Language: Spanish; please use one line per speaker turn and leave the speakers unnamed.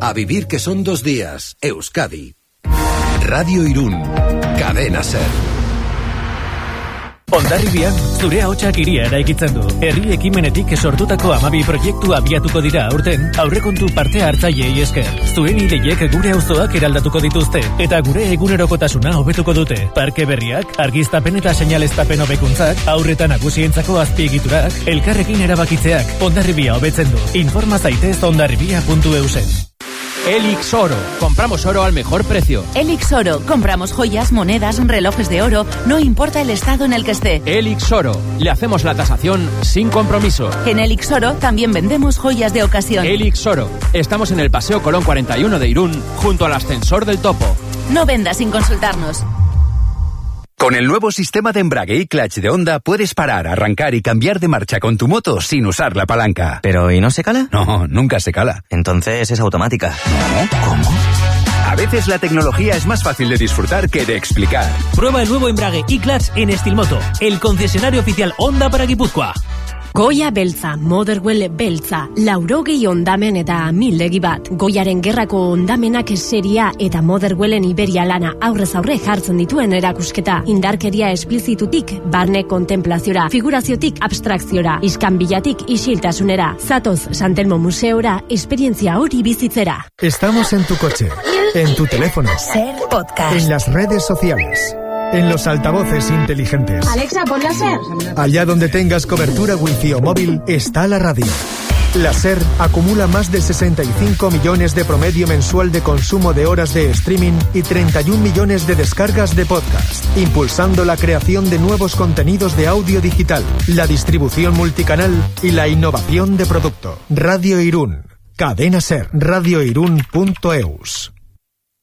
A vivir que son 2 días. Euskadi. Radio Irún. Cadena Ser.
Hondarribian, zure ahotsak hiria eraikitzen du. Herri ekimenetik sortutako 12 proiektu abiatuko dira aurten, aurrekontu parte hartzaileei esker. Zuen ideiek gure auzoak eraldatuko dituzte, eta gure egunerokotasuna hobetuko dute. Parke berriak, argiztapen eta seinaleztapen hobekuntzak, aurreta nagusientzako azpiegiturak, elkarrekin erabakitzeak, Hondarribia hobetzen du. Informa zaitez hondarribia.eusen.
Elix Oro. Compramos oro al mejor precio.
Elix Oro. Compramos joyas, monedas, relojes de oro. No importa el estado en el que esté.
Elix Oro. Le hacemos la tasación sin compromiso.
En Elix Oro también vendemos joyas de ocasión.
Elix Oro. Estamos en el Paseo Colón 41 de Irún, junto al ascensor del Topo.
No venda sin consultarnos.
Con el nuevo sistema de embrague y clutch de Honda puedes parar, arrancar y cambiar de marcha con tu moto sin usar la palanca.
¿Pero y no se cala?
No, nunca se cala.
Entonces es automática.
¿No? ¿Cómo? A veces la tecnología es más fácil de disfrutar que de explicar.
Prueba el nuevo embrague y clutch en Estilmoto, el concesionario oficial Honda para Guipúzcoa.
Goia beltza, Motherwell beltza, 80 ondamen eta 1000 bat. Goiaren gerrako ondamenak seria eta Motherwellen Iberia lana aurrez aurre jartzen dituen erakusketa. Indarkeria esplizitutik, barne kontemplaziora, figuraziotik abstrakziora, iskanbilatik isiltasunera. Zatoz Santelmo Museora, esperientzia hori bizitzera.
Estamos en tu coche, en tu teléfono,
Ser Podcast,
en las redes sociales, en los altavoces inteligentes.
Alexa, pon la Ser.
Allá donde tengas cobertura wifi o móvil, está la radio. La Ser acumula más de 65 millones de promedio mensual de consumo de horas de streaming y 31 millones de descargas de podcast, impulsando la creación de nuevos contenidos de audio digital, la distribución multicanal y la innovación de producto. Radio Irún. Cadena Ser. radioirún.eus.